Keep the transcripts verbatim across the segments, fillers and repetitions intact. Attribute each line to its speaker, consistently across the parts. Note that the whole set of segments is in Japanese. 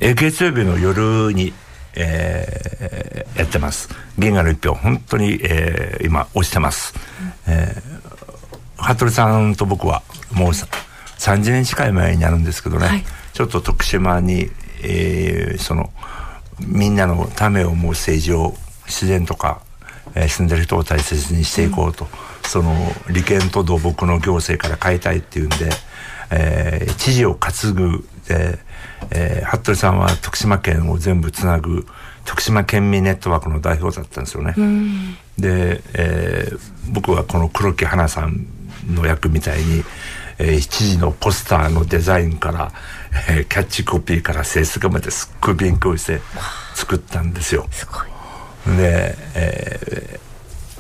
Speaker 1: えー、月曜日の夜に、えー、やってます。銀河の一票本当に、えー、今推してます、うんえー、服部さんと僕はもうさんじゅうねん近い前になるんですけどね、はい、ちょっと徳島に、えー、そのみんなのためを思う政治を自然とか、えー、住んでる人を大切にしていこうと、うん、その利権と土木の行政から変えたいっていうんで、えー、知事を担ぐで、えー、服部さんは徳島県を全部つなぐ徳島県民ネットワークの代表だったんですよね、うん、で、えー、僕はこの黒木花さんの役みたいに、えー、知事のポスターのデザインから、えー、キャッチコピーから制作まですっごい勉強して作ったんですよ。
Speaker 2: すごい。
Speaker 1: で、えー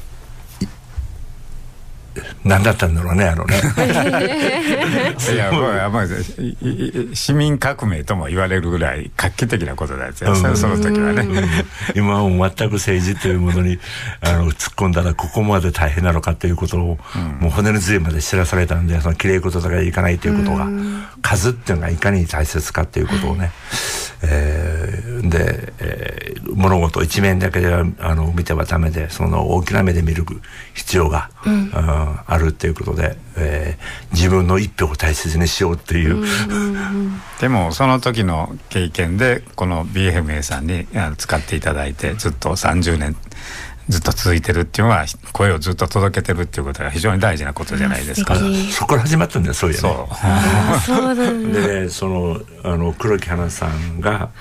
Speaker 1: 何だったんだろうねあのね
Speaker 3: いやこれはまあ市民革命とも言われるぐらい画期的なことだったよ、うん、その時はね、うん、
Speaker 1: 今はもう全く政治というものにあの突っ込んだらここまで大変なのかということを、うん、もう骨の髄まで知らされたんで、そのきれい事だけいかないということが、うん、数っていうのがいかに大切かということをね、えー、で、えー、物事一面だけではあの見てはダメで、その大きな目で見る必要が、うんああるっていうことで、えー、自分の一票を大切にしようっていう、うん、
Speaker 3: でもその時の経験でこの ビーエフエムエー さんに使っていただいてずっとさんじゅうねんずっと続いてるっていうのは、声をずっと届けてるっていうことが非常に大事なことじゃないですか。
Speaker 1: そこから始まったんだよ、そういうね。
Speaker 2: そうそうなんだ。
Speaker 1: で、そのあの黒木花さんが、はい、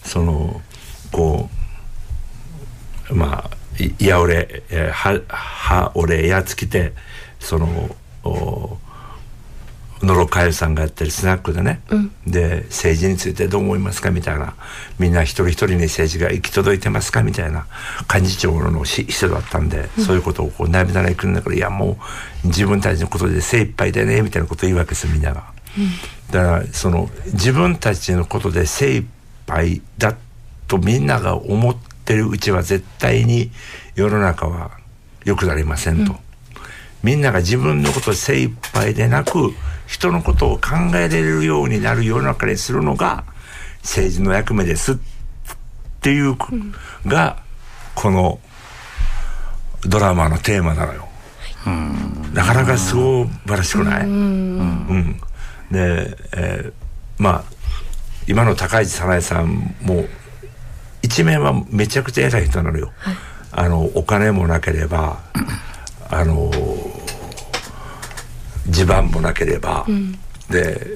Speaker 1: そのこうまあいや俺はは俺やっつきてその野呂佳代さんがやってるスナックでね、うん、で政治についてどう思いますかみたいな、みんな一人一人に政治が行き届いてますかみたいな幹事長の人だったんで、うん、そういうことをこう涙なりくんだから、いやもう自分たちのことで精一杯でねみたいなことを言うわけですよ、みんなが、うん、だからその自分たちのことで精一杯だとみんなが思ってるうちは絶対に世の中は良くなりませんと、うん、みんなが自分のことで精一杯でなく人のことを考えられるようになる世の中にするのが政治の役目ですっていうがこのドラマのテーマなのよ。うんなかなか素晴らしくない？うん、うん、で、えー、まあ今の高市早苗さんも一面はめちゃくちゃ偉い人なのよ、はい、あのお金もなければあの地盤もなければ、うん、で